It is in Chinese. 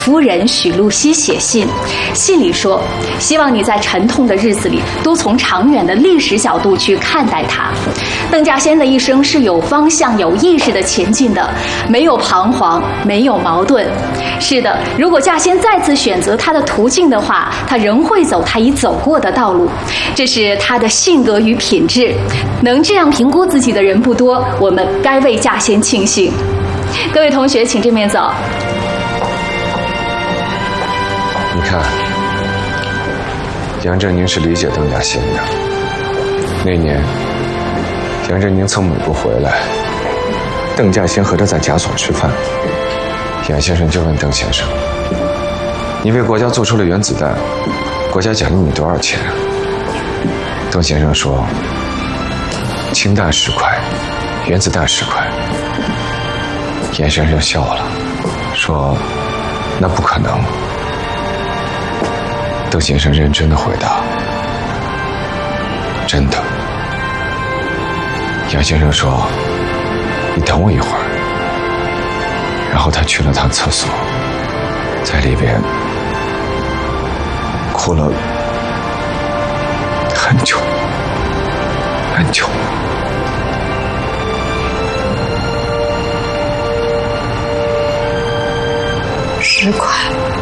夫人许露西写信，信里说，希望你在沉痛的日子里多从长远的历史角度去看待它。邓稼先的一生是有方向、有意识的前进的，没有彷徨，没有矛盾。是的，如果稼先再次选择他的途径的话，他仍会走他已走过的道路。这是他的性格与品质，能这样评估自己的人不多，我们该为稼先庆幸。各位同学，请正面走。 你看，杨振宁是理解邓稼先的。那年，杨振宁从美国回来，邓稼先和他在甲所吃饭。杨先生就问邓先生：“你为国家做出了原子弹，国家奖励你多少钱？”邓先生说：“氢弹10块，原子弹10块。”杨先生笑了，说：“那不可能。”邓先生认真的回答：“真的。”杨先生说：“你等我一会儿。”然后他去了趟厕所，在里边哭了很久很久。 10块。